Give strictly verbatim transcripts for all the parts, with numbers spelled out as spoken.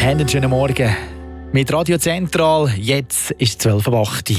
Habt einen schönen Morgen. Mit Radio Zentral, jetzt ist zwölf Uhr acht.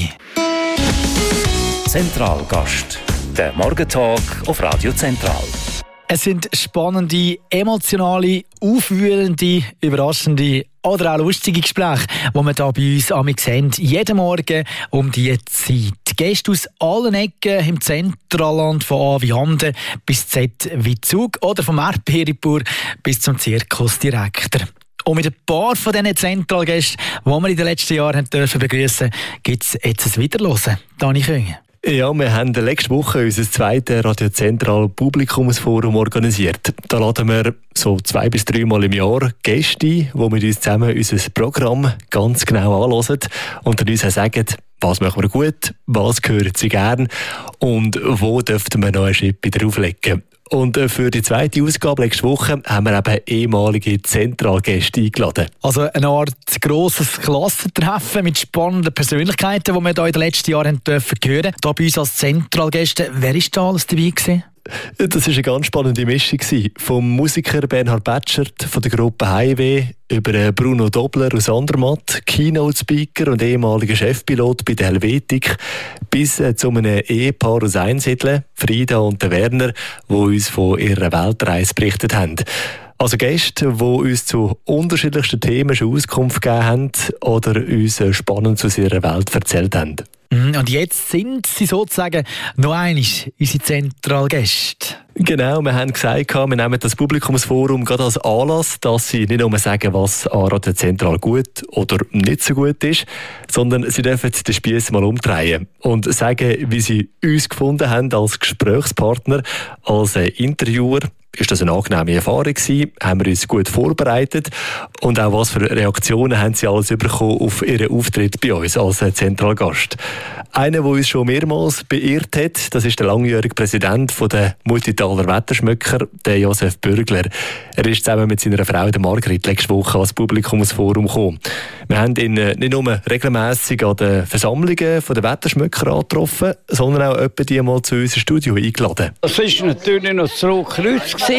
Zentralgast, der Morgentalk auf Radio Zentral. Es sind spannende, emotionale, aufwühlende, überraschende oder auch lustige Gespräche, die wir hier bei uns amig sehen. Jeden Morgen um diese Zeit. Gäste aus allen Ecken im Zentralland, von A wie Handen bis Z wie Zug oder vom Erdbeeripur bis zum Zirkusdirektor. Und mit ein paar von diesen Zentralgästen, die wir in den letzten Jahren dürfen begrüßen, gibt es jetzt ein Wiederhören. Dani Küng. Ja, wir haben letzte Woche unser zweites Radio Zentral Publikumsforum organisiert. Da laden wir so zwei bis drei Mal im Jahr Gäste ein, die mit uns zusammen unser Programm ganz genau anhören und dann uns auch sagen, was machen wir gut, was hören sie gern und wo dürften wir noch einen Schritt drauflegen. Und für die zweite Ausgabe letzte Woche haben wir eben ehemalige Zentralgäste eingeladen. Also eine Art grosses Klassentreffen mit spannenden Persönlichkeiten, die wir hier in den letzten Jahren hören dürfen hören. Hier bei uns als Zentralgäste. Wer war da alles dabei gewesen? Das war eine ganz spannende Mischung. Vom Musiker Bernhard Batschert von der Gruppe Highway über Bruno Dobler aus Andermatt, Keynote-Speaker und ehemaliger Chefpilot bei der Helvetik, bis zu einem Ehepaar aus Einsiedeln, Frieda und der Werner, die uns von ihrer Weltreise berichtet haben. Also Gäste, die uns zu unterschiedlichsten Themen schon Auskunft gegeben haben oder uns spannend aus ihrer Welt erzählt haben. Und jetzt sind sie sozusagen noch einmal unsere Zentralgäste. Genau, wir haben gesagt, wir nehmen das Publikumsforum gerade als Anlass, dass sie nicht nur sagen, was an Radio Zentral gut oder nicht so gut ist, sondern sie dürfen den Spiess mal umdrehen und sagen, wie sie uns gefunden haben als Gesprächspartner, als Interviewer. Ist das eine angenehme Erfahrung gewesen? Haben wir uns gut vorbereitet? Und auch was für Reaktionen haben Sie alles bekommen auf Ihren Auftritt bei uns als Zentralgast? Einer, der uns schon mehrmals beirrt hat, das ist der langjährige Präsident der Multitaler Wetterschmöcker, der Josef Bürgler. Er ist zusammen mit seiner Frau, der Margrit, letzte Woche ans Publikumsforum gekommen. Wir haben ihn nicht nur regelmässig an den Versammlungen der Wetterschmöcker angetroffen, sondern auch etwa die mal zu unserem Studio eingeladen. Das war natürlich noch das Rotkreuz, als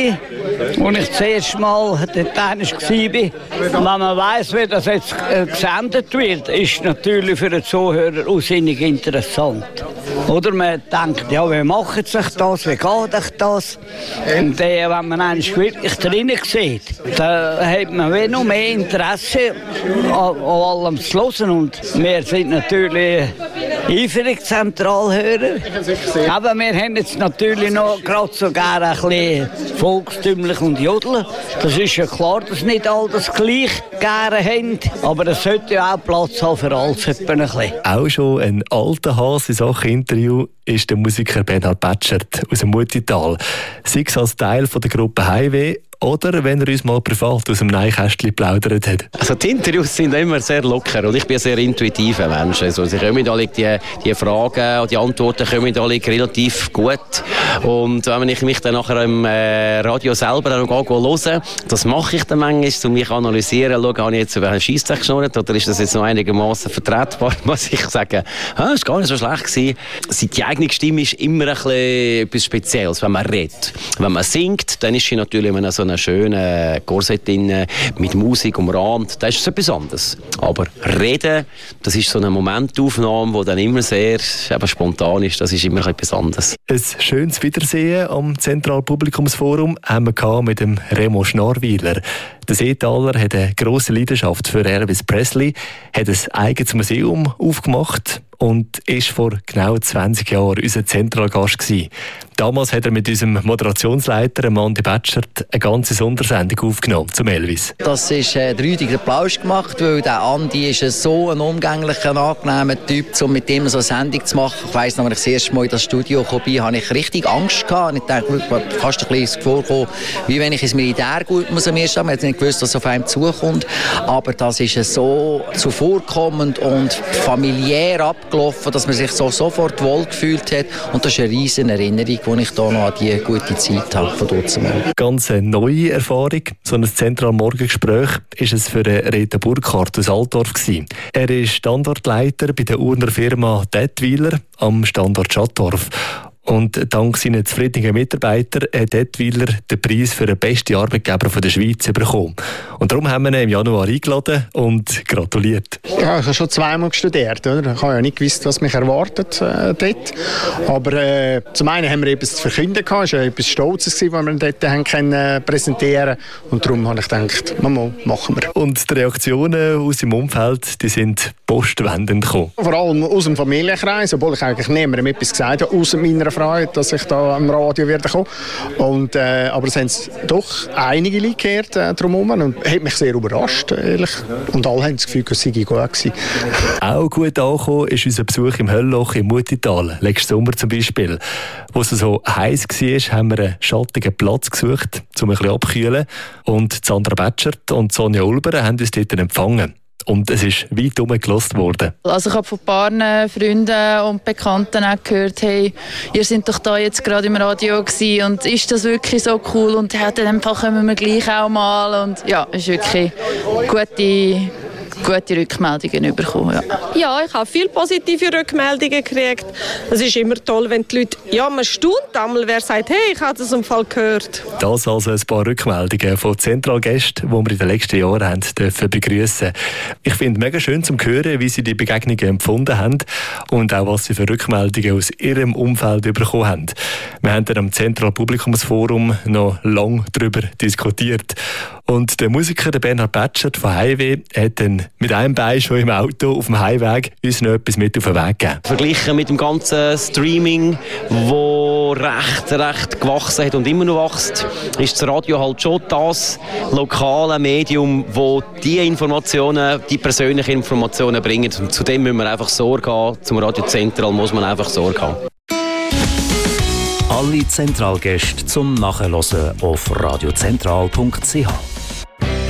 ich das erste Mal dort war. Wenn man weiss, wie das jetzt gesendet wird, ist natürlich für den Zuhörer ausinnig interessant. Oder man denkt, ja, wie macht sich das, wie geht sich das? Und äh, wenn man eigentlich wirklich drinnen sieht, dann hat man wie noch mehr Interesse an, an allem zu hören. Und wir sind natürlich eifrig Zentralhörer. Aber wir haben jetzt natürlich noch gerade sogar ein bisschen volkstümlich und jodeln. Das ist ja klar, dass nicht alle das gleich gerne haben. Aber es sollte ja auch Platz haben für alles. Ein auch schon ein alter Hase in Sachen Interview ist der Musiker Bernhard Batschert aus dem Multital. Sei es als Teil von der Gruppe Highway oder wenn er uns mal privat aus dem Neinkästchen geplaudert hat. Also die Interviews sind immer sehr locker und ich bin ein sehr intuitiver Mensch. Also sie kommen alle die, die Fragen und die Antworten kommen alle relativ gut. Und wenn ich mich dann nachher im äh, Radio selber dann noch höre, das mache ich dann manchmal, um mich analysieren, schauen, habe ich jetzt über einen Scheissdreck geschnurrt oder ist das jetzt noch einigermaßen vertretbar, muss ich sagen. Ah, ist gar nicht so schlecht gewesen. Die eigene Stimme ist immer ein bisschen etwas Spezielles, wenn man redet. Wenn man singt, dann ist sie natürlich in so einer schönen Korsett mit Musik umrahmt. Das ist etwas anderes. Aber reden, das ist so eine Momentaufnahme, die dann immer sehr eben spontan ist. Das ist immer etwas anderes. Ein schönes Wiedersehen am Zentralpublikumsforum haben wir mit dem Remo Schnarwiler. Der Seetaler hat eine grosse Leidenschaft für Elvis Presley, hat ein eigenes Museum aufgemacht und ist vor genau zwanzig Jahren unser Zentralgast gewesen. Damals hat er mit unserem Moderationsleiter, Mandy Batschert, eine ganze Sondersendung aufgenommen zum Elvis. Das ist äh, der Rüdiger Plausch gemacht, weil der Andi ist so ein umgänglicher, angenehmer Typ, um mit ihm so eine Sendung zu machen. Ich weiss noch, als ich das erste Mal in das Studio kam, hatte ich richtig Angst gehabt. Ich dachte, fast ein bisschen das Gefühl gekommen, wie wenn ich ins Militär gut muss am ersten Tag. Man hat nicht gewusst, was auf einem zukommt. Aber das ist so zuvorkommend und familiär abgelaufen, dass man sich so sofort wohl gefühlt hat. Und das ist eine riesige Erinnerung, die ich hier noch an die gute Zeit habe von dort zu machen. Ganz eine neue Erfahrung. So ein Zentralmorgengespräch ist es für Rita Burkhardt aus Altdorf gewesen. Er ist Standortleiter bei der Urner Firma Dettwiler am Standort Schattdorf. Und dank seiner zufriedenen Mitarbeiter hat Dettwiler den Preis für den besten Arbeitgeber der Schweiz bekommen. Und darum haben wir ihn im Januar eingeladen und gratuliert. Ja, ich habe schon zweimal studiert. Oder? Ich habe ja nicht gewusst, was mich erwartet äh, dort. Aber äh, zum einen haben wir etwas zu verkünden gehabt. Es war etwas Stolzes, was wir dort haben können präsentieren. Und darum habe ich gedacht, Mama, machen wir. Und die Reaktionen aus dem Umfeld, die sind postwendend gekommen. Vor allem aus dem Familienkreis, obwohl ich eigentlich niemandem etwas gesagt habe, außer meiner Freude, dass ich da am Radio werde kommen. Und, äh, aber es haben doch einige Leute gehört äh, drumherum und hat mich sehr überrascht, ehrlich. Und alle haben das Gefühl, es sei gut gewesen. Auch gut angekommen ist unser Besuch im Höllloch im Mutital, letzten Sommer zum Beispiel. Wo es so heiß war, haben wir einen schattigen Platz gesucht, um ein bisschen abzukühlen. Und Sandra Betschert und Sonja Ulber haben uns dort empfangen. Und es ist weit herumgelassen worden. Also ich habe von ein paar Freunden und Bekannten auch gehört, hey, ihr seid doch da jetzt gerade im Radio gewesen und ist das wirklich so cool? Und ja, in dem Fall kommen wir gleich auch mal. Und ja, es ist wirklich gute, gute Rückmeldungen bekommen. Ja. ja, ich habe viele positive Rückmeldungen gekriegt. Es ist immer toll, wenn die Leute, ja, man staunt einmal, wer sagt, hey, ich habe das im Fall gehört. Das also ein paar Rückmeldungen von Zentralgästen, die wir in den letzten Jahren haben dürfen begrüßen. Ich finde es mega schön zu hören, wie sie die Begegnungen empfunden haben und auch was sie für Rückmeldungen aus ihrem Umfeld bekommen haben. Wir haben dann am Zentral Publikumsforum noch lange darüber diskutiert. Und der Musiker der Bernhard Betschert von Highway hat dann mit einem Bein schon im Auto auf dem Heimweg uns noch etwas mit auf den Weg gegeben. Verglichen mit dem ganzen Streaming, wo recht, recht gewachsen hat und immer noch wächst, ist das Radio halt schon das lokale Medium, wo die Informationen, die persönlichen Informationen bringen. Und zu dem müssen wir einfach Sorge haben. Zum Radio Zentral muss man einfach Sorge haben. Alle Zentralgäste zum Nachhören auf radiozentral punkt c h.